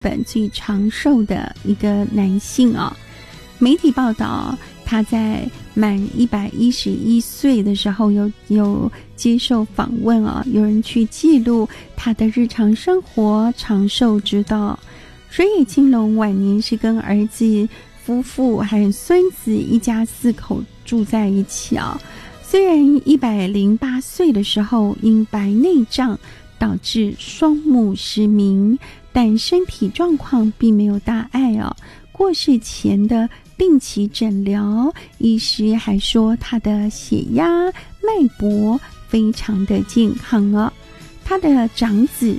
本最长寿的一个男性啊。媒体报道，他在满111岁的时候有接受访问啊，有人去记录他的日常生活长寿之道。水野清隆晚年是跟儿子、夫妇还有孙子一家4口住在一起啊。虽然108岁的时候因白内障导致双目失明，但身体状况并没有大碍啊。过世前的定期诊疗，医师还说他的血压、脉搏非常的健康啊。他的长子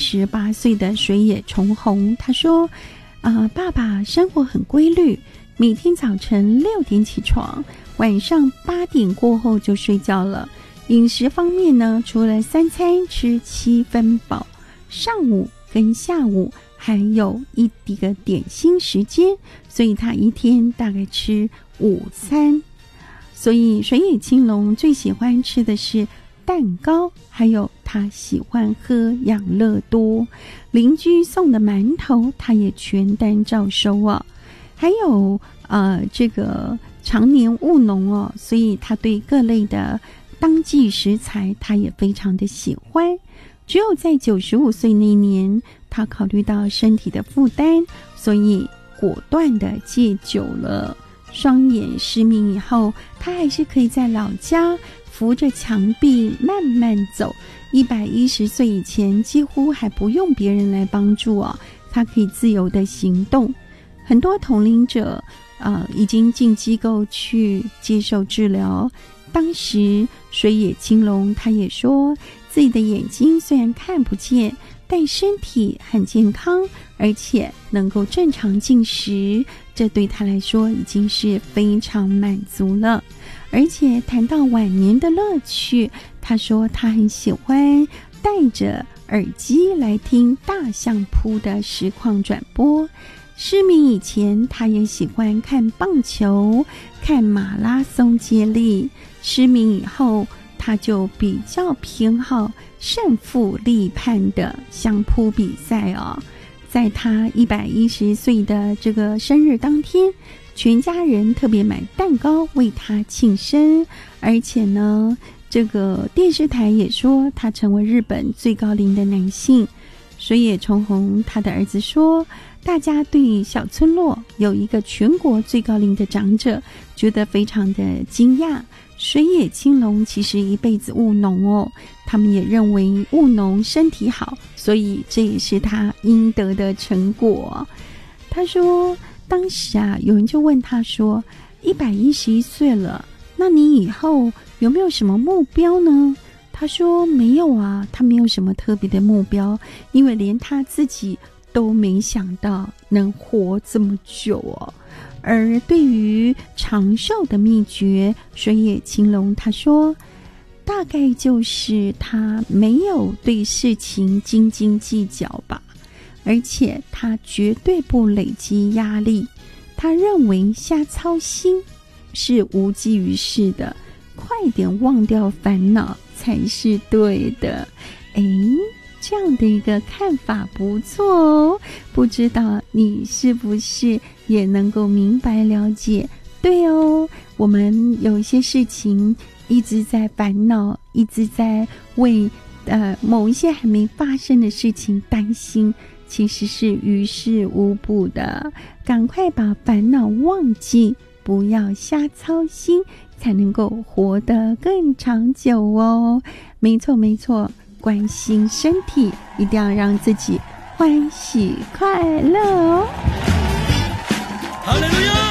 78岁的水野重弘，他说爸爸生活很规律，每天早晨6点起床，晚上8点过后就睡觉了。饮食方面呢，除了3餐吃7分饱，上午跟下午还有一个点心时间，所以他一天大概吃5餐。所以水野清隆最喜欢吃的是蛋糕，还有他喜欢喝养乐多，邻居送的馒头他也全单照收啊。还有这个常年务农哦，所以他对各类的当季食材他也非常的喜欢。只有在95岁那年，他考虑到身体的负担，所以果断的戒酒了。双眼失明以后，他还是可以在老家扶着墙壁慢慢走。110岁以前几乎还不用别人来帮助啊，他可以自由的行动。很多同龄者已经进机构去接受治疗。当时水野清隆他也说，自己的眼睛虽然看不见，但身体很健康，而且能够正常进食，这对他来说已经是非常满足了。而且谈到晚年的乐趣，他说他很喜欢戴着耳机来听大相扑的实况转播。失明以前，他也喜欢看棒球、看马拉松接力。失明以后，他就比较偏好胜负立判的相扑比赛哦。在他110岁的这个生日当天，全家人特别买蛋糕为他庆生，而且呢，这个电视台也说他成为日本最高龄的男性。水野重弘他的儿子说，大家对小村落有一个全国最高龄的长者觉得非常的惊讶。水野清隆其实一辈子务农哦，他们也认为务农身体好，所以这也是他应得的成果。他说当时有人就问他说，111岁了，那你以后有没有什么目标呢？他说没有啊，他没有什么特别的目标，因为连他自己都没想到能活这么久哦。而对于长寿的秘诀，水野清隆他说，大概就是他没有对事情斤斤计较吧，而且他绝对不累积压力。他认为瞎操心是无济于事的，快点忘掉烦恼才是对的。这样的一个看法不错哦，不知道你是不是也能够明白了解？对哦，我们有一些事情一直在烦恼，一直在为某一些还没发生的事情担心，其实是于事无补的。赶快把烦恼忘记，不要瞎操心，才能够活得更长久哦。没错没错，关心身体，一定要让自己欢喜快乐哦。 哈利路亚。